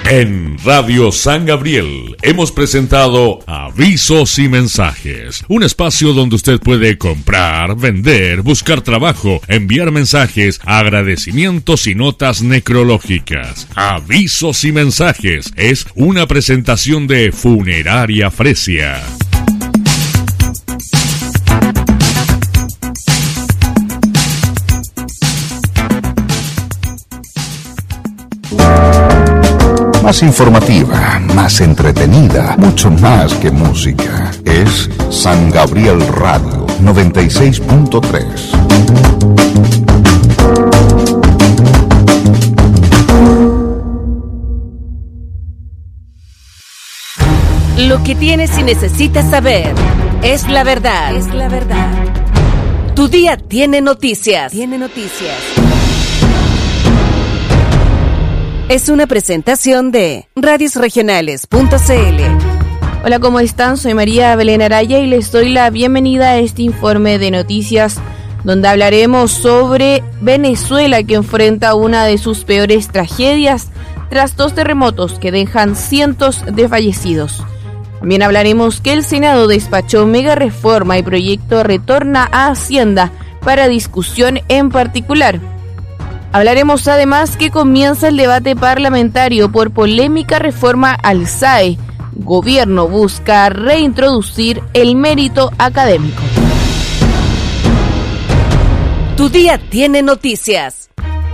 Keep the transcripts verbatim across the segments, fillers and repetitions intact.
En Radio San Gabriel hemos presentado Avisos y Mensajes, un espacio donde usted puede comprar, vender, buscar trabajo, enviar mensajes, agradecimientos y notas necrológicas. Avisos y Mensajes es una presentación de Funeraria Fresia. Más informativa, más entretenida, mucho más que música. Es San Gabriel Radio noventa y seis punto tres. Lo que tienes y necesitas saber es la verdad. Es la verdad. Tu día tiene noticias. Tiene noticias. Es una presentación de radios regionales punto c l. Hola, ¿cómo están? Soy María Belén Araya y les doy la bienvenida a este informe de noticias donde hablaremos sobre Venezuela, que enfrenta una de sus peores tragedias tras dos terremotos que dejan cientos de fallecidos. También hablaremos que el Senado despachó mega reforma y proyecto retorna a Hacienda para discusión en particular. Hablaremos además que comienza el debate parlamentario por polémica reforma al S A E. Gobierno busca reintroducir el mérito académico. Tu día tiene noticias.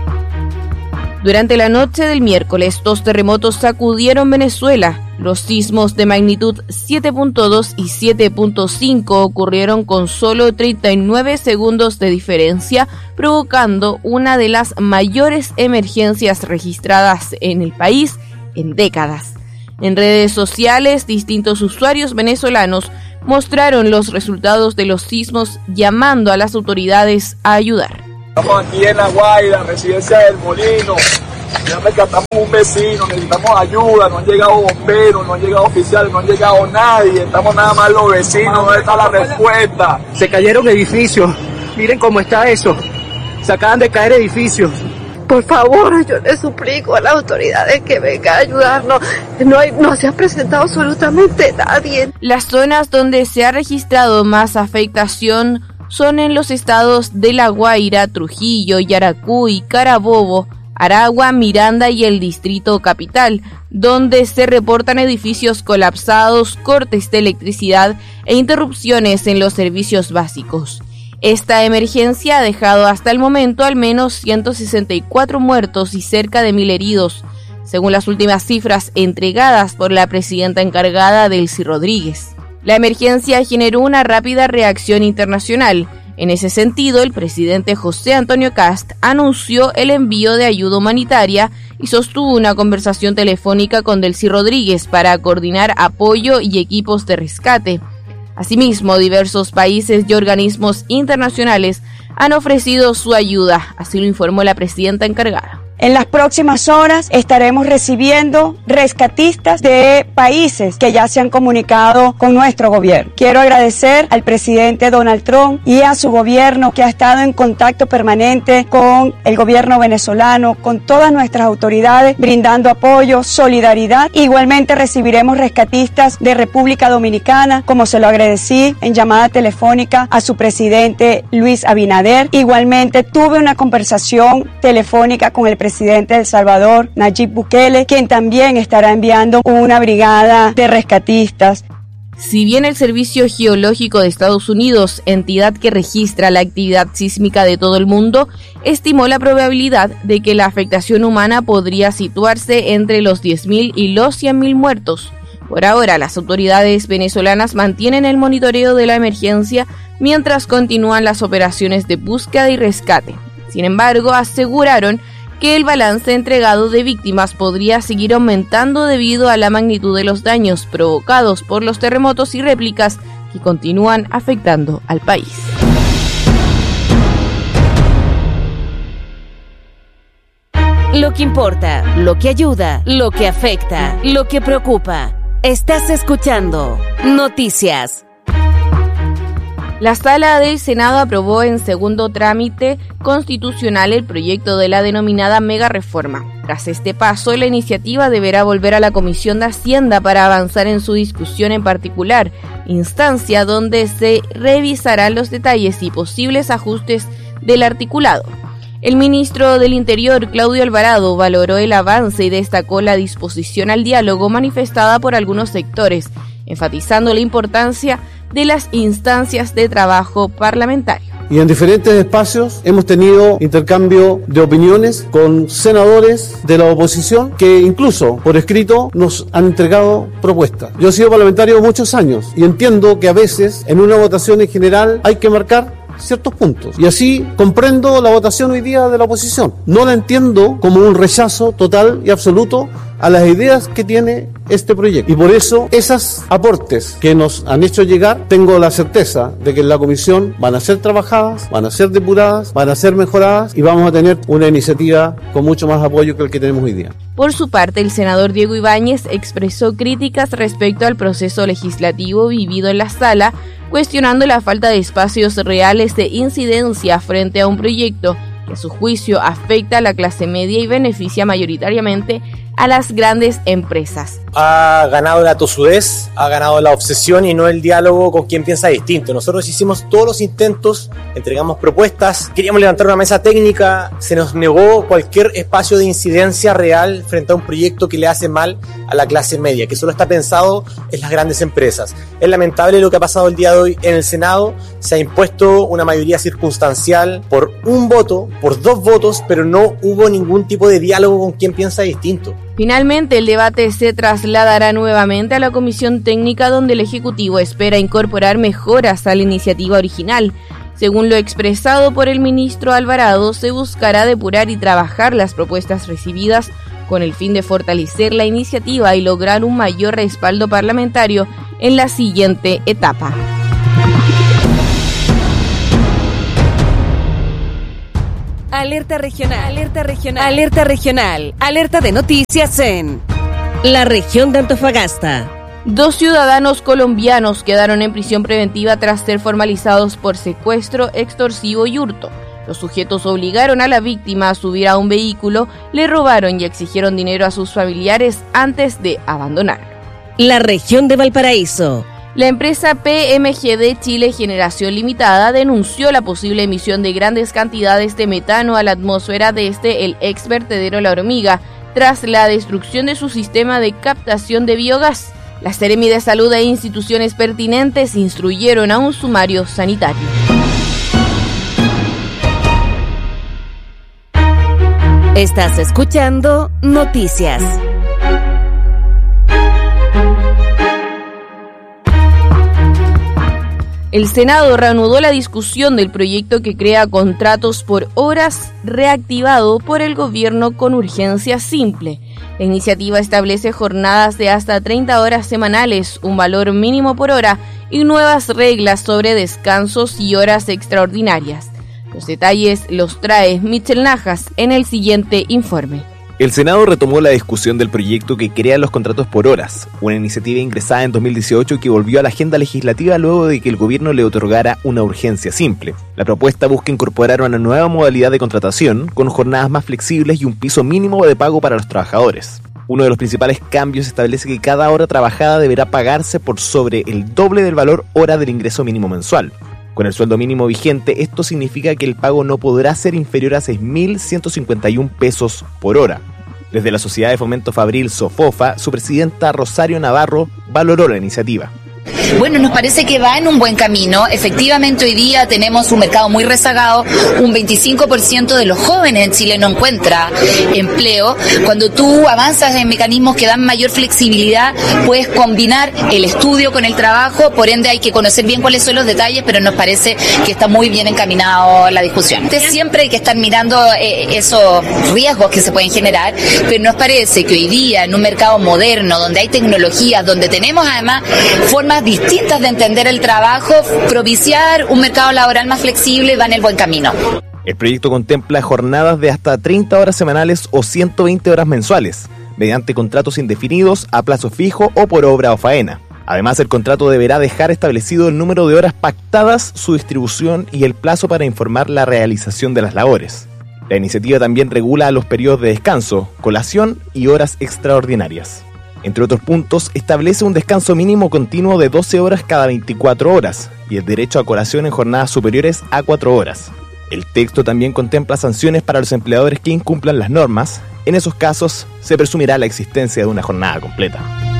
Durante la noche del miércoles, dos terremotos sacudieron Venezuela. Los sismos de magnitud siete punto dos y siete punto cinco ocurrieron con solo treinta y nueve segundos de diferencia, provocando una de las mayores emergencias registradas en el país en décadas. En redes sociales, distintos usuarios venezolanos mostraron los resultados de los sismos, llamando a las autoridades a ayudar. Estamos aquí en La Guaira, residencia del Molino. Ya rescatamos un vecino, necesitamos ayuda, no han llegado bomberos, no han llegado oficiales, no han llegado nadie, estamos nada más los vecinos, ¿dónde está la respuesta? Se cayeron edificios, miren cómo está eso, se acaban de caer edificios. Por favor, yo les suplico a las autoridades que vengan a ayudarnos, no, hay, no se ha presentado absolutamente nadie. Las zonas donde se ha registrado más afectación son en los estados de La Guaira, Trujillo, Yaracuy, Carabobo, Aragua, Miranda y el Distrito Capital, donde se reportan edificios colapsados, cortes de electricidad e interrupciones en los servicios básicos. Esta emergencia ha dejado hasta el momento al menos ciento sesenta y cuatro muertos y cerca de mil heridos, según las últimas cifras entregadas por la presidenta encargada, Delcy Rodríguez. La emergencia generó una rápida reacción internacional. En ese sentido, el presidente José Antonio Kast anunció el envío de ayuda humanitaria y sostuvo una conversación telefónica con Delcy Rodríguez para coordinar apoyo y equipos de rescate. Asimismo, diversos países y organismos internacionales han ofrecido su ayuda, así lo informó la presidenta encargada. En las próximas horas estaremos recibiendo rescatistas de países que ya se han comunicado con nuestro gobierno. Quiero agradecer al presidente Donald Trump y a su gobierno, que ha estado en contacto permanente con el gobierno venezolano, con todas nuestras autoridades, brindando apoyo, solidaridad. Igualmente recibiremos rescatistas de República Dominicana, como se lo agradecí en llamada telefónica a su presidente Luis Abinader. Igualmente tuve una conversación telefónica con el presidente presidente de El Salvador, Nayib Bukele, quien también estará enviando una brigada de rescatistas. Si bien el Servicio Geológico de Estados Unidos, entidad que registra la actividad sísmica de todo el mundo, estimó la probabilidad de que la afectación humana podría situarse entre los diez mil y los cien mil muertos. Por ahora, las autoridades venezolanas mantienen el monitoreo de la emergencia mientras continúan las operaciones de búsqueda y rescate. Sin embargo, aseguraron que el balance entregado de víctimas podría seguir aumentando debido a la magnitud de los daños provocados por los terremotos y réplicas que continúan afectando al país. Lo que importa, lo que ayuda, lo que afecta, lo que preocupa. Estás escuchando Noticias. La Sala del Senado aprobó en segundo trámite constitucional el proyecto de la denominada mega reforma. Tras este paso, la iniciativa deberá volver a la Comisión de Hacienda para avanzar en su discusión en particular, instancia donde se revisarán los detalles y posibles ajustes del articulado. El ministro del Interior, Claudio Alvarado, valoró el avance y destacó la disposición al diálogo manifestada por algunos sectores, enfatizando la importancia de las instancias de trabajo parlamentario. Y en diferentes espacios hemos tenido intercambio de opiniones con senadores de la oposición que incluso por escrito nos han entregado propuestas. Yo he sido parlamentario muchos años y entiendo que a veces en una votación en general hay que marcar ciertos puntos. Y así comprendo la votación hoy día de la oposición. No la entiendo como un rechazo total y absoluto a las ideas que tiene este proyecto. Y por eso, esos aportes que nos han hecho llegar, tengo la certeza de que en la comisión van a ser trabajadas, van a ser depuradas, van a ser mejoradas y vamos a tener una iniciativa con mucho más apoyo que el que tenemos hoy día. Por su parte, el senador Diego Ibáñez expresó críticas respecto al proceso legislativo vivido en la sala, cuestionando la falta de espacios reales de incidencia frente a un proyecto que a su juicio afecta a la clase media y beneficia mayoritariamente a las grandes empresas. Ha ganado la tosudez, ha ganado la obsesión y no el diálogo con quien piensa distinto. Nosotros hicimos todos los intentos, entregamos propuestas, queríamos levantar una mesa técnica, se nos negó cualquier espacio de incidencia real frente a un proyecto que le hace mal a la clase media, que solo está pensado en las grandes empresas. Es lamentable lo que ha pasado el día de hoy en el Senado, se ha impuesto una mayoría circunstancial por un voto, por dos votos, pero no hubo ningún tipo de diálogo con quien piensa distinto. Finalmente, el debate se trasladará nuevamente a la comisión técnica donde el Ejecutivo espera incorporar mejoras a la iniciativa original. Según lo expresado por el ministro Alvarado, se buscará depurar y trabajar las propuestas recibidas con el fin de fortalecer la iniciativa y lograr un mayor respaldo parlamentario en la siguiente etapa. Alerta regional, alerta regional, alerta regional, alerta de noticias en la región de Antofagasta. Dos ciudadanos colombianos quedaron en prisión preventiva tras ser formalizados por secuestro, extorsivo y hurto. Los sujetos obligaron a la víctima a subir a un vehículo, le robaron y exigieron dinero a sus familiares antes de abandonarlo. La región de Valparaíso. La empresa P M G D Chile Generación Limitada denunció la posible emisión de grandes cantidades de metano a la atmósfera desde el ex vertedero La Hormiga, tras la destrucción de su sistema de captación de biogás. La Seremi de Salud e instituciones pertinentes instruyeron a un sumario sanitario. Estás escuchando Noticias. El Senado reanudó la discusión del proyecto que crea contratos por horas, reactivado por el gobierno con urgencia simple. La iniciativa establece jornadas de hasta treinta horas semanales, un valor mínimo por hora y nuevas reglas sobre descansos y horas extraordinarias. Los detalles los trae Michel Najas en el siguiente informe. El Senado retomó la discusión del proyecto que crea los contratos por horas, una iniciativa ingresada en dos mil dieciocho que volvió a la agenda legislativa luego de que el gobierno le otorgara una urgencia simple. La propuesta busca incorporar una nueva modalidad de contratación con jornadas más flexibles y un piso mínimo de pago para los trabajadores. Uno de los principales cambios establece que cada hora trabajada deberá pagarse por sobre el doble del valor hora del ingreso mínimo mensual. Con el sueldo mínimo vigente, esto significa que el pago no podrá ser inferior a seis mil ciento cincuenta y uno pesos por hora. Desde la Sociedad de Fomento Fabril Sofofa, su presidenta Rosario Navarro valoró la iniciativa. Bueno, nos parece que va en un buen camino. Efectivamente, hoy día tenemos un mercado muy rezagado. Un veinticinco por ciento de los jóvenes en Chile no encuentra empleo. Cuando tú avanzas en mecanismos que dan mayor flexibilidad, puedes combinar el estudio con el trabajo. Por ende, hay que conocer bien cuáles son los detalles, pero nos parece que está muy bien encaminado la discusión. Siempre hay que estar mirando eh, esos riesgos que se pueden generar, pero nos parece que hoy día, en un mercado moderno, donde hay tecnologías, donde tenemos además formas distintas de entender el trabajo, propiciar un mercado laboral más flexible va en el buen camino. El proyecto contempla jornadas de hasta treinta horas semanales o ciento veinte horas mensuales, mediante contratos indefinidos a plazo fijo o por obra o faena. Además, el contrato deberá dejar establecido el número de horas pactadas, su distribución y el plazo para informar la realización de las labores. La iniciativa también regula los periodos de descanso, colación y horas extraordinarias. Entre otros puntos, establece un descanso mínimo continuo de doce horas cada veinticuatro horas y el derecho a colación en jornadas superiores a cuatro horas. El texto también contempla sanciones para los empleadores que incumplan las normas. En esos casos, se presumirá la existencia de una jornada completa.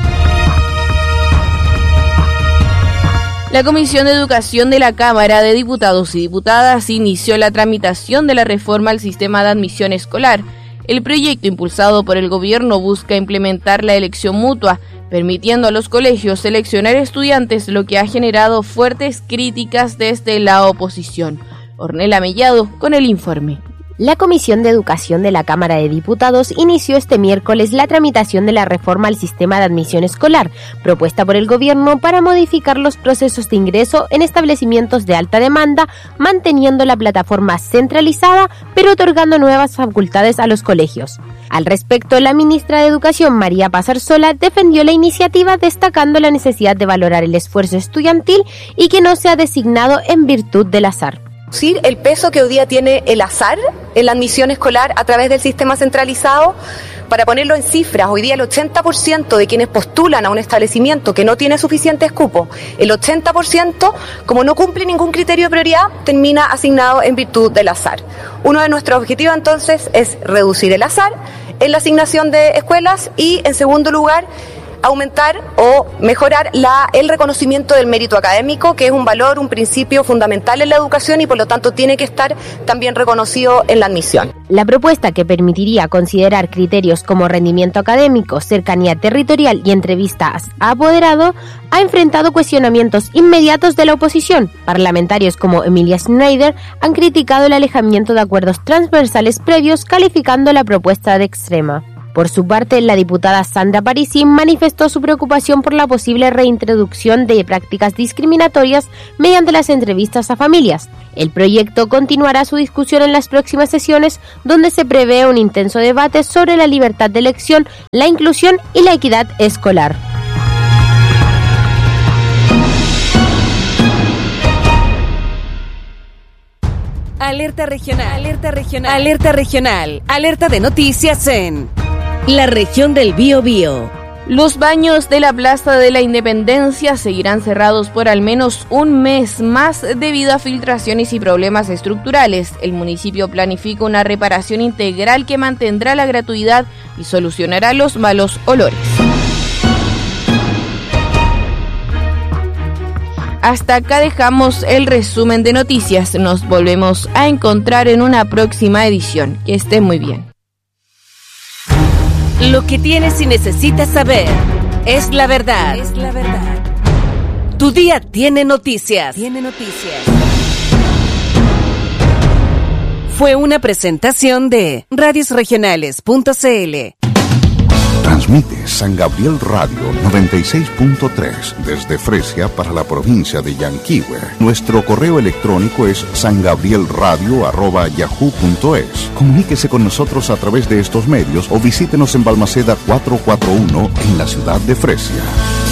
La Comisión de Educación de la Cámara de Diputados y Diputadas inició la tramitación de la reforma al sistema de admisión escolar. El proyecto impulsado por el gobierno busca implementar la elección mutua, permitiendo a los colegios seleccionar estudiantes, lo que ha generado fuertes críticas desde la oposición. Ornella Mellado con el informe. La Comisión de Educación de la Cámara de Diputados inició este miércoles la tramitación de la reforma al sistema de admisión escolar, propuesta por el gobierno para modificar los procesos de ingreso en establecimientos de alta demanda, manteniendo la plataforma centralizada, pero otorgando nuevas facultades a los colegios. Al respecto, la ministra de Educación, María Paz Arzola, defendió la iniciativa destacando la necesidad de valorar el esfuerzo estudiantil y que no sea designado en virtud del azar. El peso que hoy día tiene el azar en la admisión escolar a través del sistema centralizado. Para ponerlo en cifras, hoy día el ochenta por ciento de quienes postulan a un establecimiento que no tiene suficientes cupos, el ochenta por ciento, como no cumple ningún criterio de prioridad, termina asignado en virtud del azar. Uno de nuestros objetivos entonces es reducir el azar en la asignación de escuelas y, en segundo lugar, aumentar o mejorar la, el reconocimiento del mérito académico, que es un valor, un principio fundamental en la educación y por lo tanto tiene que estar también reconocido en la admisión. La propuesta, que permitiría considerar criterios como rendimiento académico, cercanía territorial y entrevistas a apoderado, ha enfrentado cuestionamientos inmediatos de la oposición. Parlamentarios como Emilia Schneider han criticado el alejamiento de acuerdos transversales previos, calificando la propuesta de extrema. Por su parte, la diputada Sandra Parisi manifestó su preocupación por la posible reintroducción de prácticas discriminatorias mediante las entrevistas a familias. El proyecto continuará su discusión en las próximas sesiones, donde se prevé un intenso debate sobre la libertad de elección, la inclusión y la equidad escolar. Alerta regional, alerta regional, alerta regional, alerta de noticias en la región del Biobío. Los baños de la Plaza de la Independencia seguirán cerrados por al menos un mes más debido a filtraciones y problemas estructurales. El municipio planifica una reparación integral que mantendrá la gratuidad y solucionará los malos olores. Hasta acá dejamos el resumen de noticias. Nos volvemos a encontrar en una próxima edición. Que estén muy bien. Lo que tienes y necesitas saber es la verdad. Es la verdad. Tu día tiene noticias. Tiene noticias. Fue una presentación de radios regionales punto c l. Transmite San Gabriel Radio noventa y seis punto tres desde Fresia para la provincia de Yanquihue. Nuestro correo electrónico es sangabrielradio arroba yahoo punto es. Comuníquese con nosotros a través de estos medios o visítenos en Balmaceda cuatrocientos cuarenta y uno en la ciudad de Fresia.